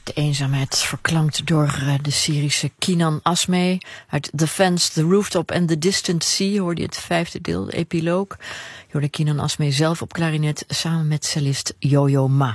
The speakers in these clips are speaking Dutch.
De eenzaamheid verklankt door de Syrische Kinan Asmeh. Uit The Fence, The Rooftop and The Distant Sea hoorde je het 5e deel, de epiloog. Je hoorde Kinan Asmeh zelf op klarinet samen met cellist Yo-Yo Ma.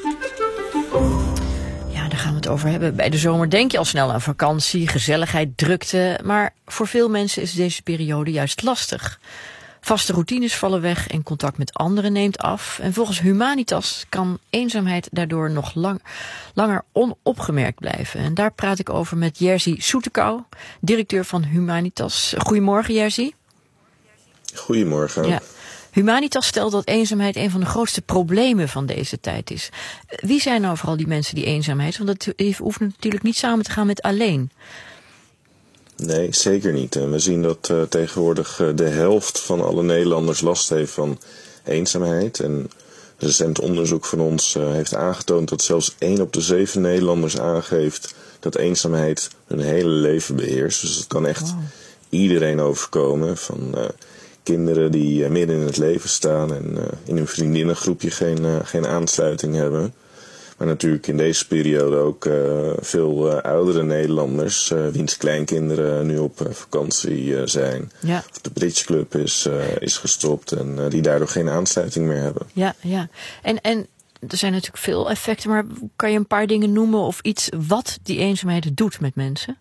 Ja, daar gaan we het over hebben. Bij de zomer denk je al snel aan vakantie, gezelligheid, drukte. Maar voor veel mensen is deze periode juist lastig. Vaste routines vallen weg en contact met anderen neemt af. En volgens Humanitas kan eenzaamheid daardoor nog langer onopgemerkt blijven. En daar praat ik over met Jerzy Soetekau, directeur van Humanitas. Goedemorgen, Jerzy. Goedemorgen. Ja. Humanitas stelt dat eenzaamheid een van de grootste problemen van deze tijd is. Wie zijn nou vooral die mensen die eenzaamheid? Want het hoeft natuurlijk niet samen te gaan met alleen. Nee, zeker niet. En we zien dat tegenwoordig de helft van alle Nederlanders last heeft van eenzaamheid. En een recent onderzoek van ons heeft aangetoond dat zelfs 1 op de 7 Nederlanders aangeeft dat eenzaamheid hun hele leven beheerst. Dus het kan echt iedereen overkomen. Van kinderen die midden in het leven staan en in hun vriendinnengroepje geen aansluiting hebben. Maar natuurlijk in deze periode ook veel oudere Nederlanders, wiens kleinkinderen nu op vakantie zijn. Ja. Of de Bridge Club is gestopt en die daardoor geen aansluiting meer hebben. Ja. En er zijn natuurlijk veel effecten, maar kan je een paar dingen noemen of iets wat die eenzaamheid doet met mensen?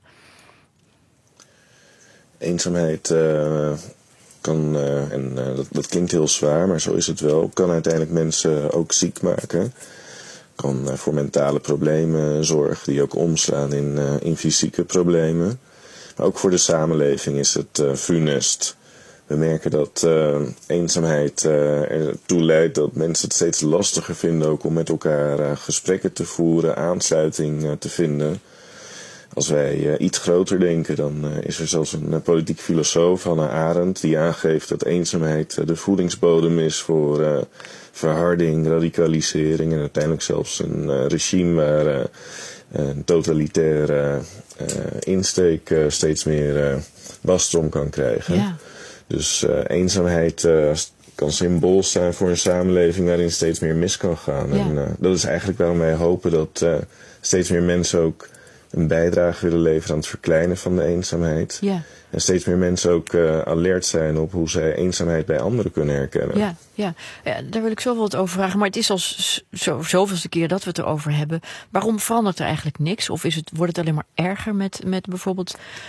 Eenzaamheid kan, dat klinkt heel zwaar, maar zo is het wel, kan uiteindelijk mensen ook ziek maken. Kan voor mentale problemen zorgen die ook omslaan in fysieke problemen. Maar ook voor de samenleving is het funest. We merken dat eenzaamheid ertoe leidt dat mensen het steeds lastiger vinden ook om met elkaar gesprekken te voeren, aansluiting te vinden. Als wij iets groter denken, dan is er zelfs een politiek filosoof, Hannah Arendt, die aangeeft dat eenzaamheid de voedingsbodem is voor verharding, radicalisering en uiteindelijk zelfs een regime waar een totalitaire insteek steeds meer wasdom kan krijgen. Ja. Dus eenzaamheid kan symbool staan voor een samenleving waarin steeds meer mis kan gaan. Ja. En dat is eigenlijk waarom wij hopen dat steeds meer mensen ook een bijdrage willen leveren aan het verkleinen van de eenzaamheid. Ja. En steeds meer mensen ook alert zijn op hoe zij eenzaamheid bij anderen kunnen herkennen. Ja, daar wil ik zoveel wat over vragen. Maar het is al zoveelste keer dat we het erover hebben. Waarom verandert er eigenlijk niks? Of wordt het alleen maar erger met bijvoorbeeld